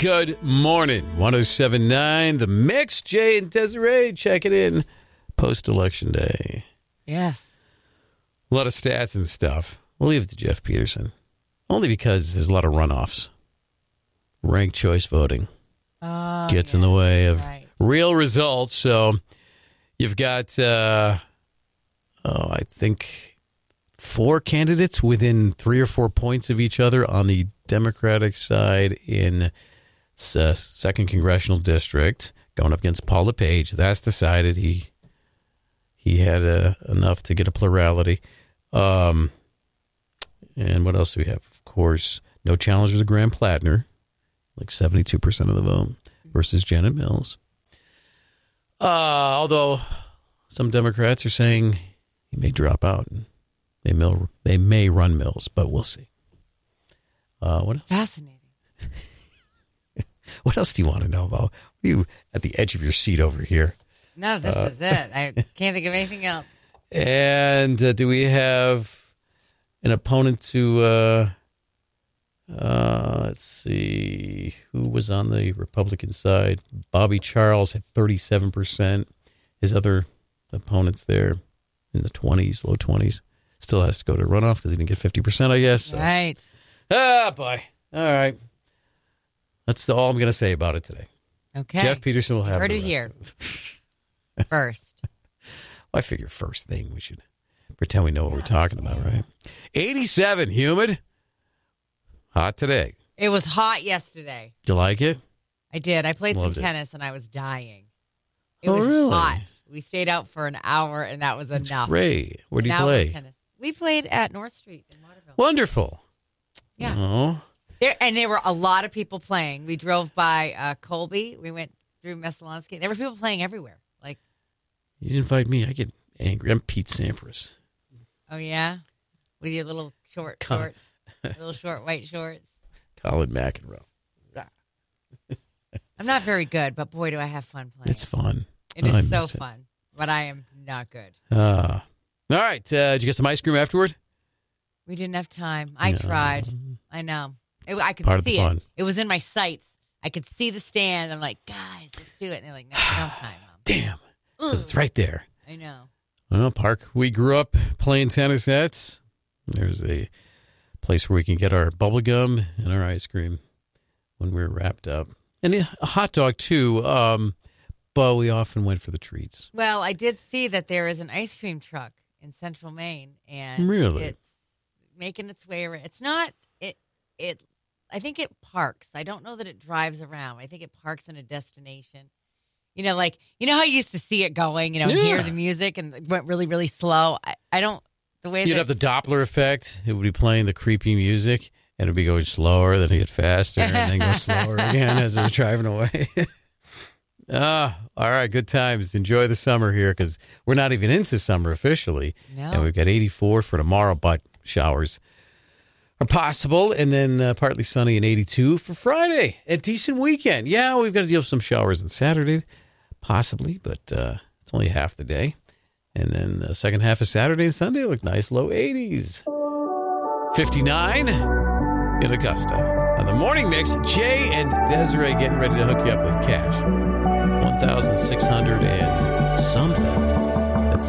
Good morning. 107.9 The Mix. Jay and Desiree checking in post-election day. Yes. A lot of stats and stuff. We'll leave it to Jeff Peterson. Only because there's a lot of runoffs. Ranked choice voting gets in the way of real results. So you've got, I think, 4 candidates within 3 or 4 points of each other on the Democratic side in 2nd Congressional District, going up against Paul LePage. That's decided. He had enough to get a plurality. And what else do we have? Of course, no challenger to Graham Plattner, like 72% of the vote, versus Janet Mills. Although some Democrats are saying he may drop out. They may run Mills, but we'll see. What else? Fascinating. What else do you want to know about? What are you at the edge of your seat over here? No, this is it. I can't think of anything else. And do we have an opponent to, let's see, who was on the Republican side? Bobby Charles had 37%. His other opponents there in the 20s, low 20s. Still has to go to runoff because he didn't get 50%, I guess. So. Right. Boy. All right. That's all I'm going to say about it today. Okay. Jeff Peterson will have heard it here. First. Well, I figure first thing we should pretend we know what we're talking about, right? 87, humid. Hot today. It was hot yesterday. Did you like it? I did. I played some tennis and I was dying. It was really? hot. We stayed out for an hour and that was That's enough. Great. Where do you play? Tennis. We played at North Street in Waterville. Wonderful. Yeah. Oh. There were a lot of people playing. We drove by Colby. We went through Messalonsky. There were people playing everywhere. Like, you didn't invite me. I get angry. I'm Pete Sampras. Oh, yeah? With your little short shorts. Little short white shorts. Colin McEnroe. I'm not very good, but boy, do I have fun playing. It's fun. It is so fun, but I am not good. All right. Did you get some ice cream afterward? We didn't have time. I tried. I know. I could Part see of the fun. it. It was in my sights. I could see the stand. I'm like, guys, let's do it. And they're like, no time, Mom. Damn. Because it's right there. I know. Well, Park, we grew up playing tennis at. There's a place where we can get our bubble gum and our ice cream when we're wrapped up. And a hot dog, too. But we often went for the treats. Well, I did see that there is an ice cream truck in Central Maine. And really? It's making its way around. It's not, I think it parks. I don't know that it drives around. I think it parks in a destination. You know, like, you know how you used to see it going, and hear the music and it went really, really slow? I don't, the way You'd have the Doppler effect. It would be playing the creepy music, and it would be going slower, then it'd get faster, and then go slower again as it was driving away. All right, good times. Enjoy the summer here, because we're not even into summer officially. No. And we've got 84 for tomorrow, but showers are possible, and then partly sunny and 82 for Friday. A decent weekend. Yeah, we've got to deal with some showers on Saturday, possibly, but it's only half the day. And then the second half of Saturday and Sunday look nice, low 80s. 59 in Augusta. On the morning mix, Jay and Desiree getting ready to hook you up with cash. 1,600 and something.